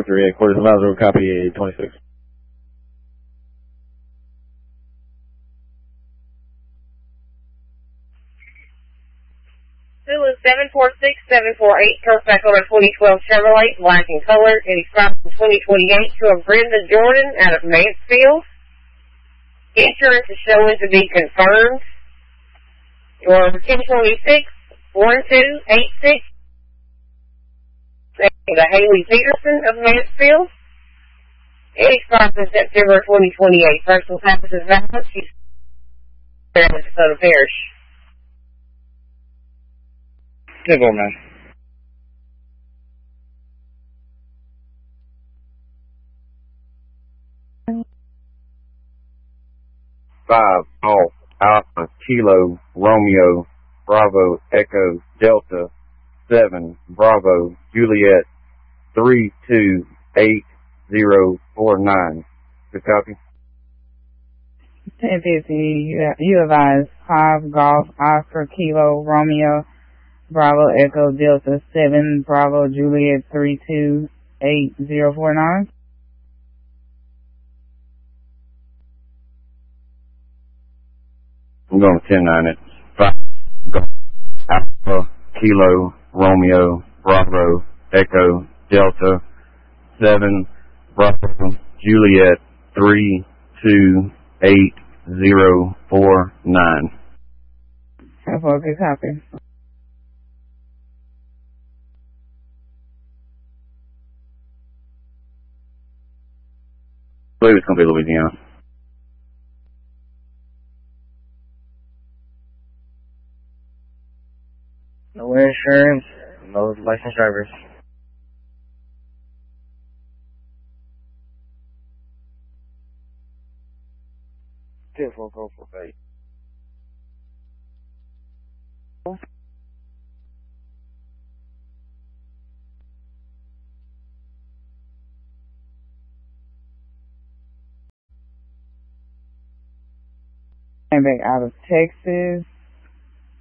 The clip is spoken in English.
43, quarters of miles over, copy 26. Zulu 746-748, comes back on a 2012 Chevrolet, black in color. It expires in 2028 to a Brenda Jordan out of Mansfield. Insurance is showing to be confirmed. Your 1026-1286. The Haley Peterson of Mansfield. It expires in September 2028. Personal purposes valid. She's in Minnesota Parish. Good one, man. Five, Golf, Alpha, Kilo, Romeo, Bravo, Echo, Delta, 7, Bravo, Juliet, 328049. Good copy. 1050, you advise 5, Golf, Oscar, Kilo, Romeo, Bravo, Echo, Delta, 7, Bravo, Juliet, 328049. I'm going to 10-9 it. 5, Golf, Alpha, Kilo, Romeo, Bravo, Echo, Delta, 7, Bravo, Juliet, 328049. Have a good copy. I believe it's going to be Louisiana. No insurance, no licensed drivers. Beautiful, go for bait. Came back out of Texas.